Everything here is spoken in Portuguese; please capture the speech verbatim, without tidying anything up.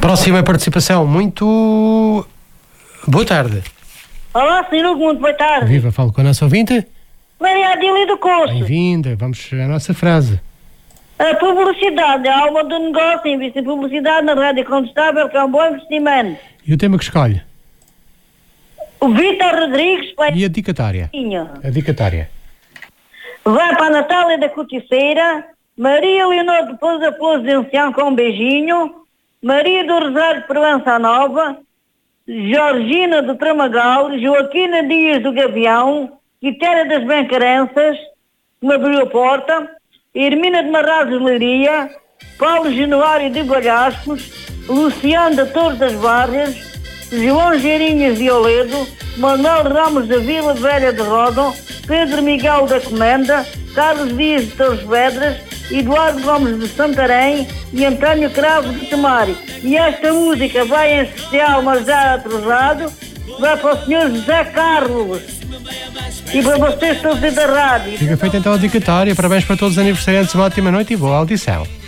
Próxima participação, muito boa tarde. Olá, senhor Hugo, muito boa tarde. Viva, falo com a nossa ouvinte. Maria Adília do Coço. Bem-vinda, vamos à nossa frase. A publicidade é a alma do negócio. Investe em publicidade na rádio contestável, que é um bom investimento. E o tema que escolhe? O Vítor Rodrigues... E a dicatária? A dicatária. Vai para a Natália da Corticeira, Maria Leonor de Pousa Pouso de Ancião com um beijinho, Maria do Rosário de Provença Nova, Georgina do Tramagal, Joaquina Dias do Gavião, Quitéria das Bencarenças, que me abriu a porta, Hermina de Marrazes de Leiria, Paulo Januário de Golhascos, Luciano de Torres das Barras, João Geirinhas de Oledo, Manuel Ramos da Vila Velha de Rodon, Pedro Miguel da Comenda, Carlos Dias de Torres Vedras, Eduardo Gomes de Santarém e António Cravo de Tomari. E esta música vai em especial, mas já atrasado, vai para o senhor José Carlos e para vocês todos da rádio. Fica feita então a dicatária. Parabéns para todos os aniversariantes, uma ótima noite e boa audição.